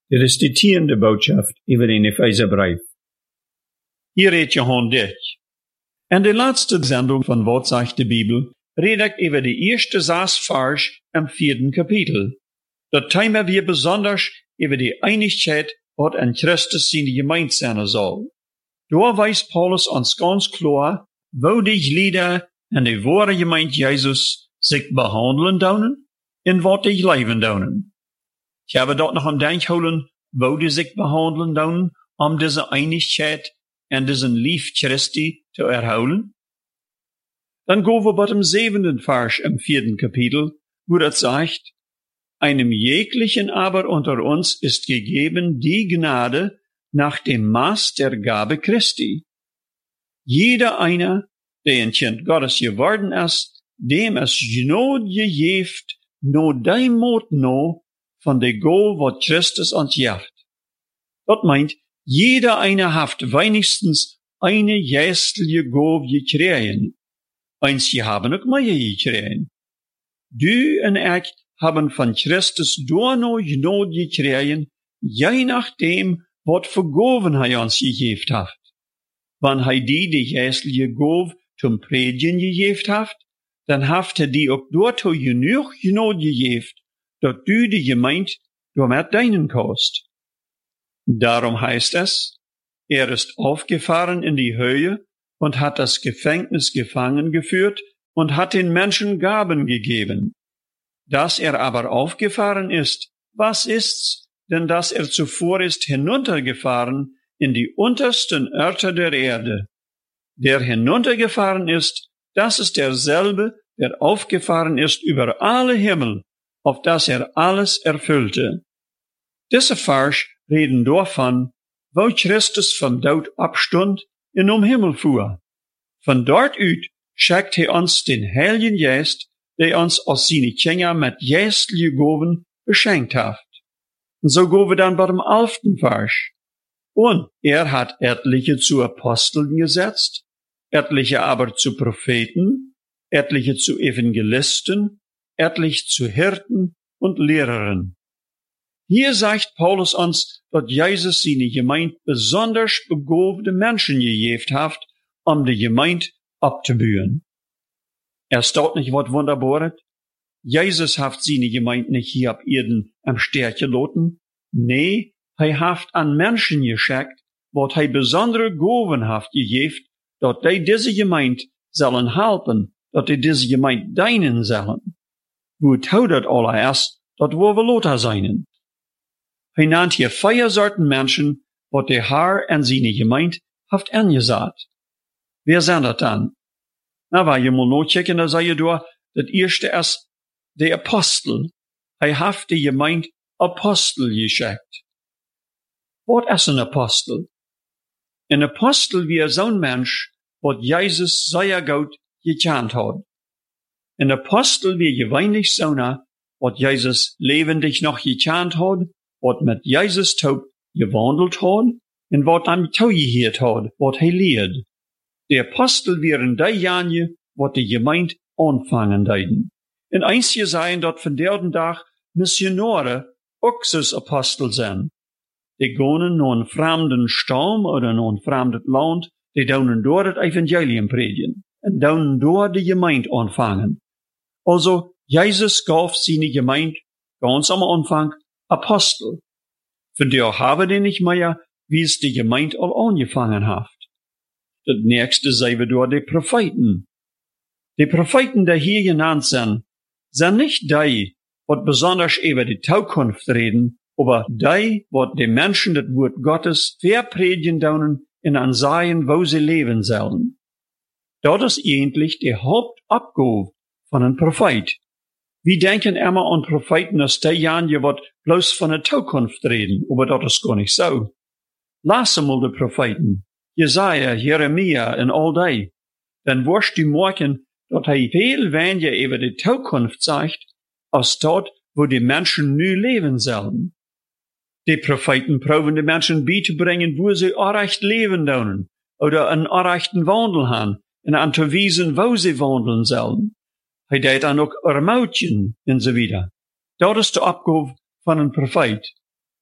Dit is die 10e boodschap über den Epheserbrief. Hier redt Johann dit. En de laatste Sendung von Wat sagt die Bibel redet über die erste 6 Vers im 4. Kapitel. Dort thema wir besonders über die Einigkeit, wat in Christus seine Gemeinde sein soll. Da weist Paulus uns ganz klar, wo die Lieder in die wahre Gemeinde Jesus sich behandeln daunen und wat die leben daunen. Ich habe dort noch am Denk holen, wo die sich behandeln daunen, diese Einigkeit und diesen Lief Christi zu erholen. Dann gehen wir bei dem 7. Vers im 4. Kapitel, wo das sagt, einem jeglichen aber unter uns ist gegeben die Gnade nach dem Maß der Gabe Christi. Jeder einer, der ein Kind Gottes geworden ist, dem es Gnade gegeben, no dein Mut no, von der Gabe, wat Christus uns jaft. Das meint, jeder einer haft wenigstens eine geistliche Gabe gekriegt. Eins je haben auch mehr gekriegt. Du und ich haben von Christus door no Gnade gekriegt, je nachdem, wat für Gaben er uns gegeben hat. Wenn er die geistliche Gabe zum Predigen gegeben hat, dann haft er die auch dort genug Gnade gegeben, dass du die Gemeinde damit deinen kannst. Darum heißt es, er ist aufgefahren in die Höhe und hat das Gefängnis gefangen geführt und hat den Menschen Gaben gegeben. Dass er aber aufgefahren ist, was ist's? Denn dass er zuvor ist hinuntergefahren in die untersten Orte der Erde. Der hinuntergefahren ist, das ist derselbe, der aufgefahren ist über alle Himmel, auf dass er alles erfüllte. Diese Vers reden davon, wo Christus vom Tod abstund und Himmel fuhr. Von dort aus schickt er uns den Heiligen Geist, der uns als seine Kinder mit geistlichen Gaben beschenkt hat. Und so gehen wir dann bei dem 11. Vers. Und er hat etliche zu Aposteln gesetzt, etliche aber zu Propheten, etliche zu Evangelisten, etliche zu Hirten und Lehrern. Hier sagt Paulus uns, dass Jesus seine Gemeinde besonders begabte Menschen gegeben hat, die Gemeinde abzubühen. Steht nicht was Wunderbares? Jesus hat seine Gemeinde nicht hier ab Erden am Stärke gelassen. Nee, er hat an Menschen geschickt, was er besondere Gaben hat gegeben, dass die diese Gemeinde sollen helfen, dass die diese Gemeinde dienen sollen. Wo tut das alles, das wo wir Lothar seien. Er nennt hier 4 Sorten Menschen, was der Herr an seine Gemeinde hat angesagt. Wer sind das dann? Na, weil ihr mal nachchecken, da sei da, das erste ist der Apostel. Er hat die Gemeinde Apostel geschickt. Was ist ein Apostel? Ein Apostel wie so ein Mensch, was Jesus sehr gut gekannt hat. Ein Apostel wie gewöhnlich so einer, was Jesus lebendig noch gekannt hat, was mit Jesus taub gewandelt hat, und was am Tau gehört hat, was er lehrt. Die Apostel wären diejenigen, was die Gemeinde anfangen deuten. Und einzige seien dort von der Tag Missionare, auch so Apostel sind. Die gehen nach einem fremden Stamm oder nach einem fremden Land, die daunen dort das Evangelium predigen. Und daunen dort die Gemeinde anfangen. Also, Jesus gab seine Gemeinde ganz am Anfang Apostel. Von der haben die nicht mehr, wie es die Gemeinde all angefangen hat. Das nächste sei wir dort die Propheten. Die Propheten, die hier genannt sind nicht die, was besonders über die Zukunft reden, aber die, was den Menschen das Wort Gottes verpredigen daunen und ansagen, wo sie leben sollen. Das ist eigentlich die Hauptabgabe von einem Prophet. Wir denken immer an Propheten als diejenigen, die bloß von der Zukunft reden, aber das ist gar nicht so. Lass mal die Propheten, Jesaja, Jeremia und all die, dann wirst du merken, dass er viel weniger über die Zukunft sagt, als dort, wo die Menschen nu leben sollen. Die Propheten proben die Menschen beizubringen, wo sie recht leben sollen, oder einen rechten Wandel haben, und anzuweisen, wo sie wandeln sollen. Er deed dann auch ermutigen, und so weiter. Das ist die Abgabe von einem Prophet.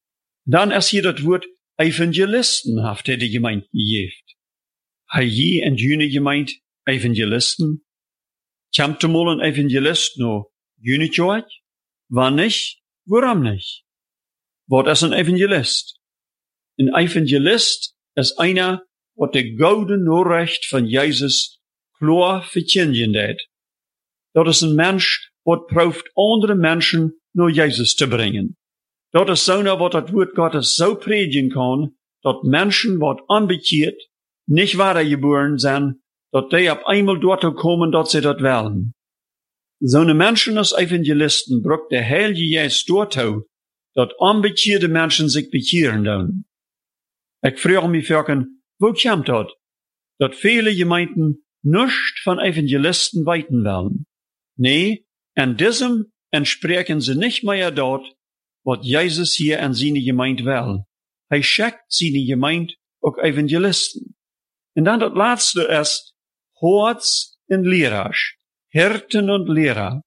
Dan is hier dat woord evangelisten heeft hij de gemeente gegeven. Hij je en jene gemeente evangelisten? Komt er mal een evangelist no jene kerk? Wann nicht? Waarom nicht? Wat is een evangelist? Een evangelist is einer, wat de gouden Nachricht van Jezus klar verkündigen deed. Dat is een mens, wat proeft andere mensen naar Jezus te brengen. Dat is zo'n wat het woord Gottes zo predigen kan, dat mensen wat onbekeerd, niet weitergeboren zijn, dat die op einmal dort komen, dat ze dat willen. Zo'n mensen als evangelisten brukt de Heilige Geest doortoe, dat onbekeerde mensen zich bekeren doen. Ik vraag me vaak, wo komt dat? Dat vele gemeenten nichts van evangelisten weten willen. Nee, en diesem entspreken ze nicht mehr dort, wat Jezus hier aan zijn gemeente wil. Hij schickt zijn gemeente ook evangelisten. En dan dat laatste is Horts en leraars. Hirten und Lehrer.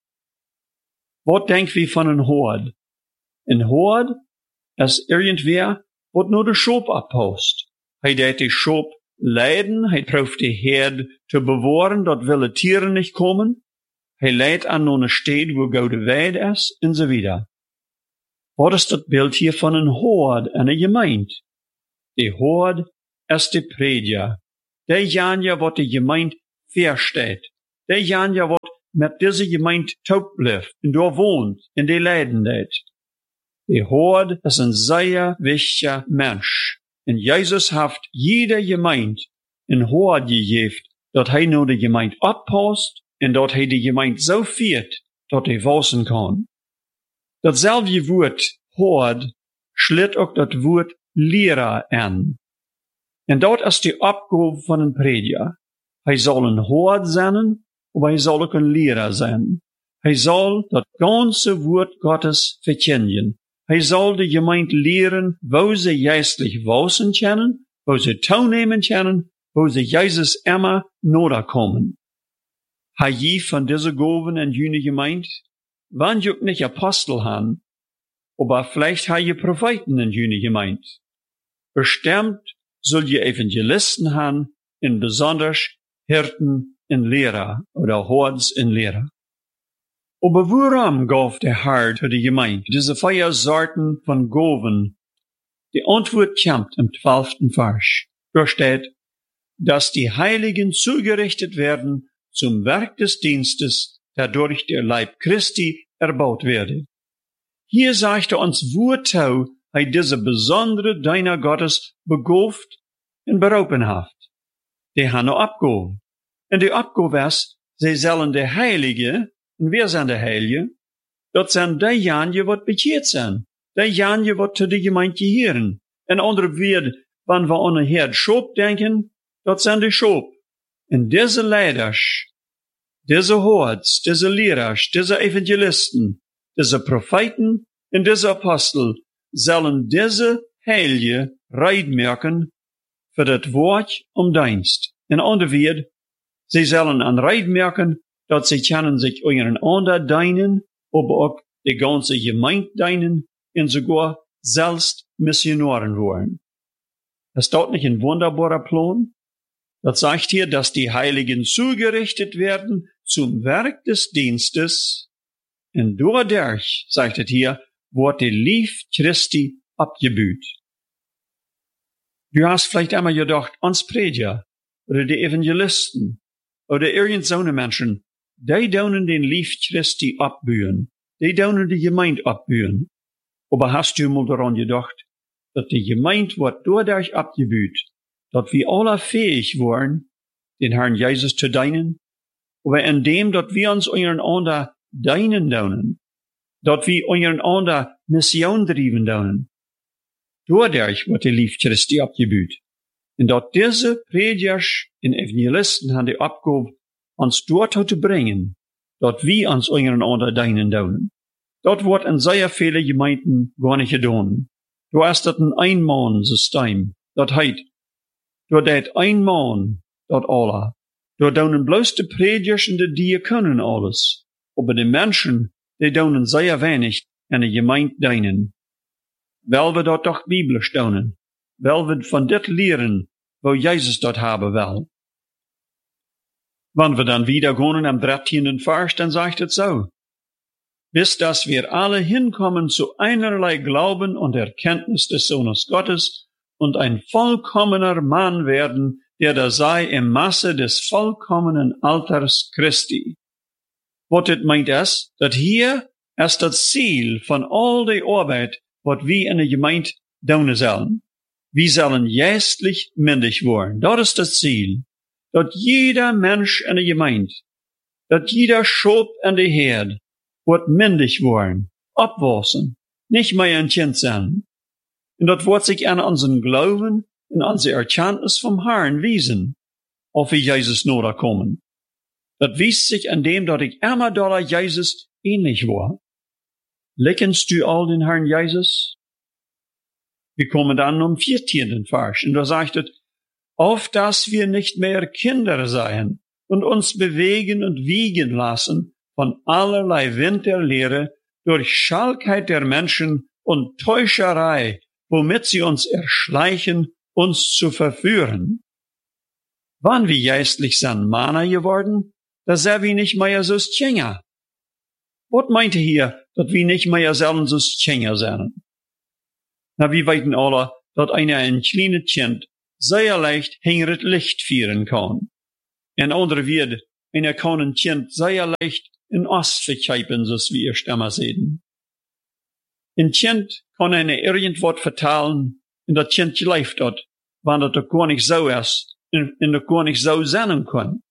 Wat denkt wie van een Hord? Een Hord is irgendwer, wat nur de Schop abpost. Hij deed de Schop leiden, hij proeft de Herd te bewahren, dat willen Tieren nicht kommen. Hij leidt aan een stad, wo goede weide is, en zo wieder. Wat is dat beeld hier van een Hord en een gemeente? De Hord is de prediger. De janja wat de gemeente versteht. De janja wat met deze gemeente taub blijft, en daar woont, en de leiden deed. De Hord is een zeer wichtiger mens. En Jezus heeft jede gemeente een Hord gegeven, dat hij nou de gemeente oppast, en dat hij de gemeente zo viert, dat hij wassen kan. Datzelfde woord, Hord, sluit ook dat woord leraar aan. En dat is de opgave van een prediger. Hij zal een Hord zijn, maar hij zal ook een leraar zijn. Hij zal dat ganze woord Gottes verkündigen. Hij zal de gemeente leren, wo ze geistlich wassen kennen, wo ze toenemen kennen, wo ze Jezus immer nodig komen. Hij je van deze gaven en jene gemeente, wann je ook nicht Apostel han, aber vielleicht ha je Propheten in jene gemeente. Bestimmt soll je Evangelisten han, in besonders Hirten en Lehrer oder Hords en Lehrer. Aber waarom gaf der Herr zu der Gemeinde diese 4 Sorten von Gaven? Die Antwort kommt im 12. Vers. Da steht, dass die Heiligen zugerichtet werden zum Werk des Dienstes, dadurch der Leib Christi erbaut werde. Hier sagt uns, wozu er diese besondere Diener Gottes begabt und berufen hat. Die haben eine Abgabe. Und die Abgabe ist, sie sollen die Heilige, und wer sind die Heilige? Dat sind die Janje, wat bekehrt sind. Die Janje, wat zu der Gemeinde gehören. In andere Wort, wenn wir an den Herd Schop denken, dat sind die Schop. Und diese Leiders, diese Hords, diese Lehrers, diese Evangelisten, diese Propheten und diese Apostel sollen diese Heilige Reitmerken für das Wort Dienst. In andere Wort, sie sollen an Reitmerken, dat sie können sich untereinander dienen, aber auch die ganze Gemeinde dienen und sogar selbst Missionaren werden. Ist dort nicht ein wunderbarer Plan? Das sagt hier, dass die Heiligen zugerichtet werden zum Werk des Dienstes. Und dadurch, sagt es hier, wird die Liebe Christi abgebüht. Du hast vielleicht einmal gedacht, uns Prediger oder die Evangelisten oder irgend so eine Menschen, die dürfen den Lieb Christi abbühen. Die dürfen die Gemeinde abbühen. Aber hast du mal daran gedacht, dass die Gemeinde wird dadurch abgebüht, dass wir alle fähig waren, den Herrn Jesus zu dienen, aber indem, dass wir uns untereinander dienen dürfen, dass wir untereinander Mission driven dürfen, dadurch wird die Lieb Christi abgebüht. Und dass diese Predigers und Evangelisten haben die Abgabe, uns dort zu bringen, dass wir uns untereinander dienen dürfen. Dort wird in sehr viele Gemeinden gar nicht getan. Du hast das ein Ein-Mann-System. Das heißt, du det ein Mann, dat alle. Du daunen bloß die Predigers und die Diakonen alles. Aber die Menschen, die daunen sehr wenig an die Gemeinde dienen. weil wir dort doch Bibel staunen, weil wir von dit lehren, wo Jesus dort haben will. Wenn wir dann wieder gehen am 13. Vers, dann sagt es so: Bis dass wir alle hinkommen zu einerlei Glauben und Erkenntnis des Sohnes Gottes und ein vollkommener Mann werden, der da sei im Maße des vollkommenen Alters Christi. Was meint es? Dat hier ist das Ziel von all der Arbeit, was wir in der Gemeinde tun sollen. Wir sollen geistlich mündig werden. Das ist das Ziel. Dat jeder Mensch in der Gemeinde, dat jeder Schop in der Herde, wird mündig werden, abwachsen, nicht mehr ein Kind sein. Und das wird sich an unseren Glauben und unsere Erkenntnis vom Herrn wiesen, auf wie Jesus nahe kommen. Das wies sich an dem, dass ich immer da Jesus ähnlich war. Lickst du all den Herrn Jesus? Wir kommen dann 14. Vers, und da sagt es: Auf dass wir nicht mehr Kinder seien und uns bewegen und wiegen lassen von allerlei Wind der Lehre, durch Schalkheit der Menschen und Täuscherei, womit sie uns erschleichen, uns zu verführen. Wann wir geistlich sind Mana geworden, da sind wir nicht mehr so Tjenger. Was meint ihr hier, dass wir nicht mehr selten so Tjenger sind? Na, wir weiten alle, dass ein kleines Kind sehr leicht hinter Licht führen kann. En andere wird, kann ein Kind sehr leicht in Ost verkeipen, so wie ihr Stammer sehen. Ein Kind kann irgendwas vertellen, und das Kind gleift dort, wann das gar nicht so ist, und das gar nicht so sein kann.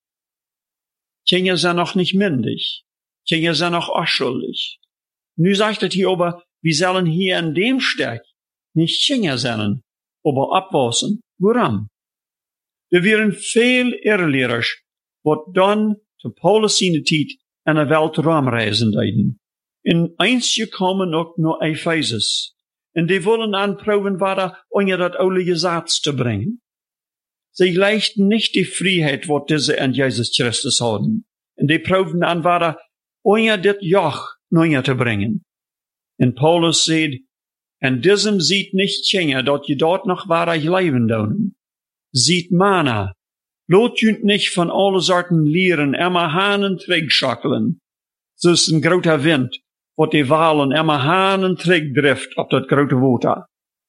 Kinder sind noch nicht mündig. Kinder sind noch unschuldig. Nu sagt es hier aber, wir sollen hier in dem Stück nicht Kinder sein, aber abwachsen. Warum? Wir wären viel Irrlehrer, wat dann zu Paulus seine Zeit in der Welt rumreisen deiden. In eins gekommen auch nur Ephesus. Und die wollen anproben, was unter das alte Gesetz zu bringen. Sie leichten nicht die Freiheit, was diese in Jesus Christus haben. Und die proben an, was unter das Joch neu zu bringen. Und Paulus sagt, en diesem sieht nicht Kinder, dat je dort noch waarig leben doen. Sieht Mana. Lot jünt nicht von alle Sorten Lieren, immer Hanen trägschackelen. So ist ein großer Wind, wat die Walen immer Hanen trägdrift auf dat große Water.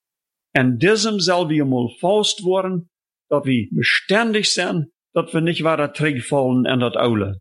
En diesem soll wir mal faust worden, dat wir beständig sind, dat wir nicht weiter trägfallen in dat Aule.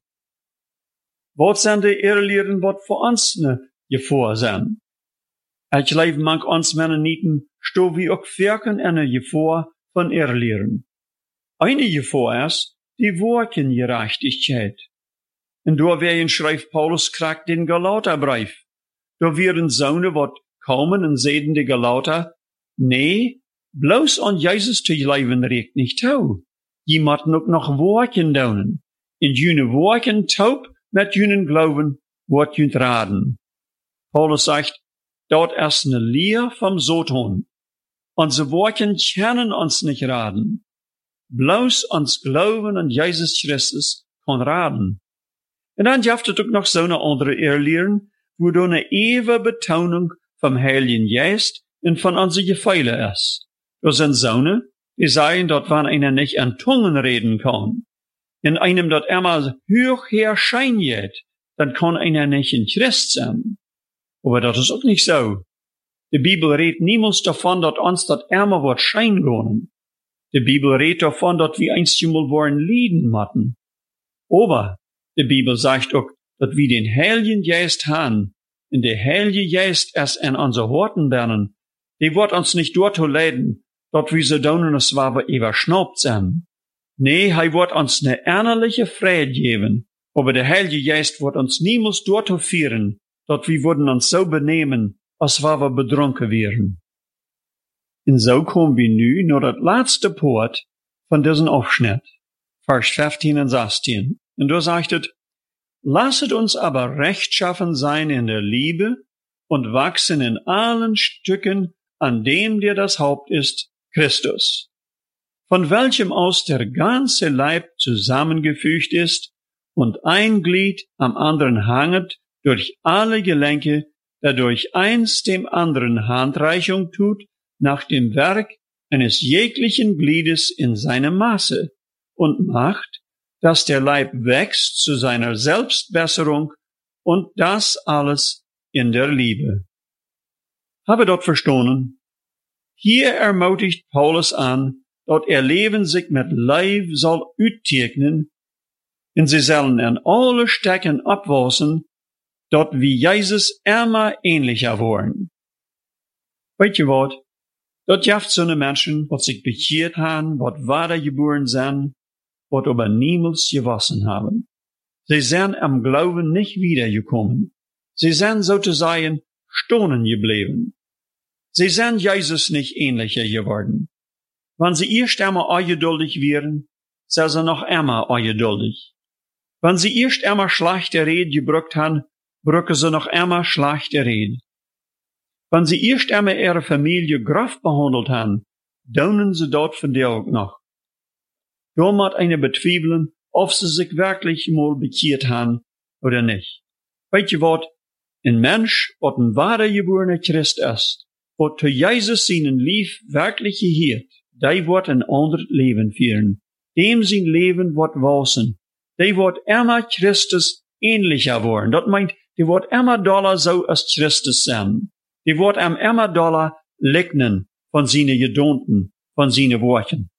Was sind die Irrlehren, wat für uns ne Gefahr sind? Ich lebe manch uns Männer nieten, sto wie auch wirken in der Gefahr von Irrlehren. Eine Gefahr ist die Workengerechtigkeit. Und da werden schreibt Paulus kragt den Galaterbrief. Da werden Söhne, wat kommen und sehen die Galater, nee, bloß an Jesus zu leben regt nicht tau. Die matten auch noch Worken daunen. In jene Worken taub mit jenen Glauben, wat jünt raden. Paulus sagt, dort ist eine Lehr vom Soton. Unsere Worte können uns nicht raten. Bloß uns Glauben an Jesus Christus kann raten. Und dann gibt es auch noch so eine andere Irrlehren, wo da eine ewige Betonung vom Heiligen Geist und von unseren Gefühlen ist. Da sind so die sagen, dass wenn einer nicht in Zungen reden kann, in einem das immer hoch her schein geht, dann kann einer nicht ein Christ sein. Aber das ist auch nicht so. Die Bibel redet niemals davon, dass uns das immer wird schein gehen. Die Bibel redet davon, dass wir einst einmal wollen lieben matten. Aber die Bibel sagt auch, dass wir den Heiligen Geist haben, und der Heilige Geist erst in unser Horten werden. Die wird uns nicht dort leiden, dass wir so daunen, als wir überschnaubt sind. Nee, er wird uns eine innerliche Freude geben. Aber der Heilige Geist wird uns niemals dort führen, dass wir würden uns so benehmen, als wir betrunken wären. Und so kommen wir nu nur das letzte Part von diesem Aufschnitt, Vers 15 und 16. Und da sagt es, lasset uns aber rechtschaffen sein in der Liebe und wachsen in allen Stücken an dem, der das Haupt ist, Christus, von welchem aus der ganze Leib zusammengefügt ist und ein Glied am anderen hanget durch alle Gelenke, dadurch eins dem anderen Handreichung tut, nach dem Werk eines jeglichen Gliedes in seinem Maße und macht, dass der Leib wächst zu seiner Selbstbesserung und das alles in der Liebe. Habe dort verstanden? Hier ermutigt Paulus an, dat Leben sich mit Leib soll uittekenen, en sie sollen in alle Stecken abwassen, dat wie Jesus immer ähnlicher worden. Weet je wat? Dat jaft so ne Menschen, wat sich bekehrt haben, wat wiedergeboren sind, wat aber niemals gewassen haben. Sie sind am Glauben nicht wiedergekommen. Sie sind sozusagen stohnen geblieben. Sie sind Jesus nicht ähnlicher geworden. Wenn sie erst einmal ungeduldig wären, sind sie noch immer ungeduldig. Wenn sie erst einmal schlechte Rede gebraucht haben, brauchen sie noch immer schlechte Rede. Wenn sie erst einmal ihre Familie grob behandelt haben, daunen sie dort von der auch noch. Da muss einer bezweifeln, ob sie sich wirklich mal bekehrt haben oder nicht. Weet je wat? Ein Mensch, wat ein wiedergeborener Christ ist, wat zu Jesus seinen Lief wirklich gehört, der wird ein anderes Leben führen. Dem sein Leben wird wachsen. Der wird immer Christus ähnlicher worden. Das meint, der wird immer doller so als Christus sein. Der wird immer doller legnen von seinen Gedanken, von seinen Worten.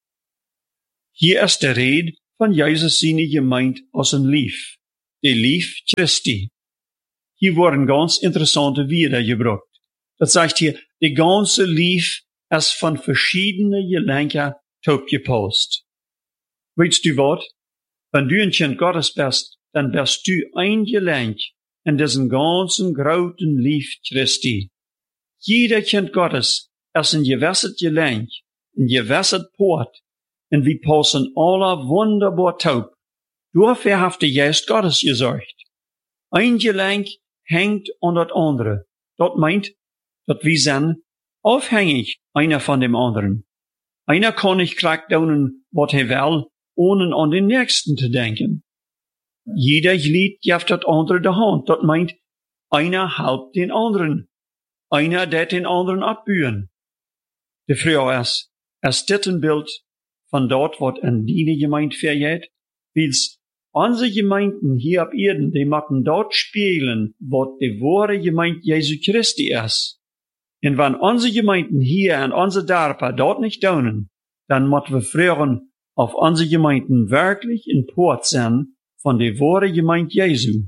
Hier ist der Rede von Jesus seine Gemeinde als ein Lief. Der Lief Christi. Hier wurden ganz interessante Wörter gebraucht. Das sagt hier, die ganze Lief ist von verschiedenen Gelenken taubgepost. Weißt du was? Wenn du ein Kind Gottes bist, dann bist du ein Gelenk in diesem ganzen großen Lief Christi. Jeder Kind Gottes ist ein gewässert Gelenk, ein gewässert Port, und wir passen alle wunderbar taub. Dafür hat der Geist Gottes gesorgt. Ein Gelenk hängt an das andere. Das meint, dass wir sind aufhängig einer von dem anderen. Einer kann nicht gleich tun, was er will, ohne an den Nächsten zu denken. Jeder Glied gibt das andere die Hand. Das meint, einer hält den anderen. Einer det den anderen abbühen. Die Frage ist dit ein Bild von dort, was in die Gemeinde vergeht? Weil's unsere Gemeinden hier auf Erden, die machen dort spielen, was die wahre Gemeinde Jesu Christi ist. Und wenn unsere Gemeinden hier und unsere Dörfer dort nicht tun, dann müssen wir fragen, ob unsere Gemeinden wirklich in Port sind von der wahre Gemeinde Jesu.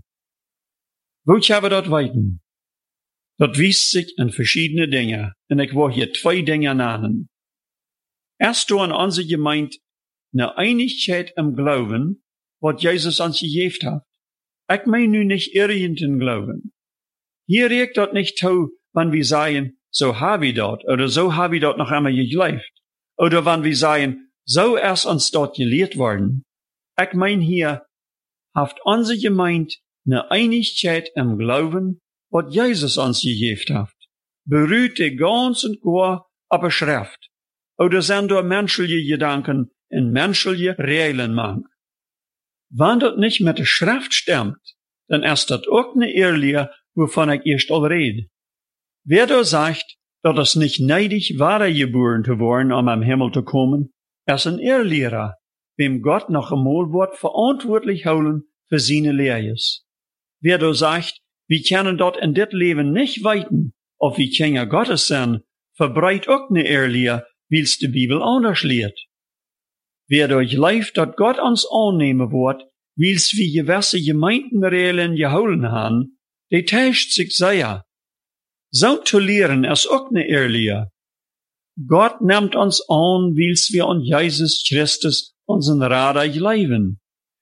Wo ich habe dort weiten? Das wies sich in verschiedene Dinge, und ich will hier 2 Dinge nennen. Erst in unsere Gemeinde eine Einigkeit im Glauben, was Jesus uns gegeben hat. Ich meine nun nicht irgendeinen Glauben. Hier regt dort nicht zu, wenn wir sagen, so habe ich dort, oder so habe ich dort noch einmal geglaubt. Oder wenn wir sagen, so ist uns dort gelehrt worden. Ich meine hier, haft unsere Gemeinde eine Einigkeit im Glauben, was Jesus uns gegeben hat. Beruht die ganz und gar auf der Schrift. Oder sind da menschliche Gedanken in menschliche Regeln mang. Wenn das nicht mit der Schrift stimmt, dann ist das auch eine Irrlehre, wovon ich erst all rede. Wer da sagt, dass es nicht neidig wiedergeboren zu worden, um am Himmel zu kommen, ist ein Irrlehrer, wem Gott noch einmal wird verantwortlich holen für seine Lehres. Wer da sagt, wir können dort in dit Leben nicht weiten, ob wir Kinder Gottes sind, verbreit auch eine Irrlehre, wie's die Bibel anders lehrt. Wer durch leift, dat Gott uns annehmen wird, wie's wie gewisse Gemeindenregeln geholen haben, der täuscht sich sehr. So zu lehren ist auch eine Irrlehre. Gott nimmt uns an, wie's wir an Jesus Christus unseren Rader leben.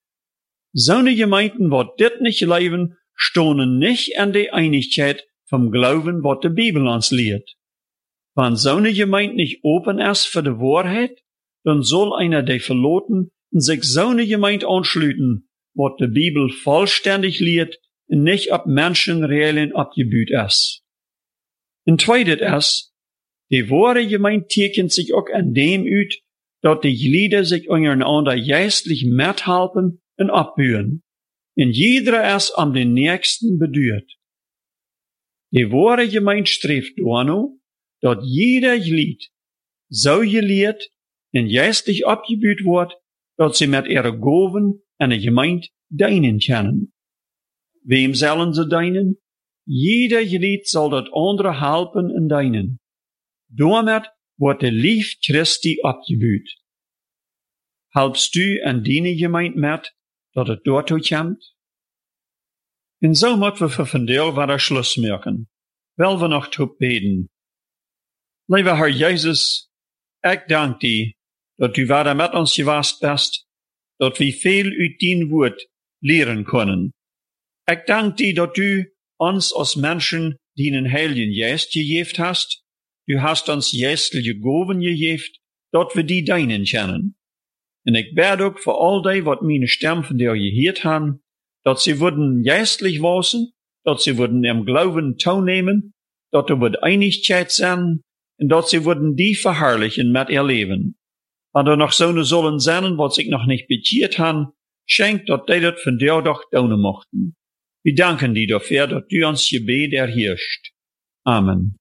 So eine Gemeinden, wat dit nicht leben, stohnen nicht an der Einigkeit vom Glauben, wat die Bibel uns lehrt. Wenn so eine Gemeinde nicht open ist für die Wahrheit, dann soll einer der Verloten sich so eine Gemeinde anschließen, wat die Bibel vollständig lehrt und nicht ab Menschenregeln abgebüht ist. Ein zweites ist, die wahre Gemeinde tekent sich auch an dem ut, dass die Glieder sich untereinander geistlich mithalten und abbühen. Und jeder ist am den Nächsten bedürt. Die wahre Gemeinde streeft daarna, dat jeder Glied so geleerd en geestlich abgebüht wordt, dat sie mit ihrer Gaven an de Gemeinde dienen können. Wem sollen sie dienen? Jeder Glied soll dat andere helpen en dienen. Damit wordt de lief Christi abgebüht. Helpst du an deine Gemeinde met, dat het daartoe komt? En zo moeten we voor vandaag weer Schluss maken. Wel we nog te beden. Lieve Herr Jezus, ik dank die, dat u weer met ons geweest bent, dat we veel uit dien woord leren kunnen. Ik dank die, dat u ons als mensen die een Heiligen Geest gegeven hast. Du hast ons geestliche Gaven gegeven, dat we die dienen kunnen. En ik bid ook voor al die wat mijn stem van dir gehoord hebben, dat sie worden geestlich wachsen, dat sie worden im Glauben toenemen, dat er wird Einigkeit sein, en dat sie worden die verherrlichen mit ihr Leben. Wenn er noch so sollen sein, was ich noch nicht bekeert han, schenkt, dat die dat von dir doch tun mochten. Wir danken dir dafür, dass du uns Gebet erhörst. Amen.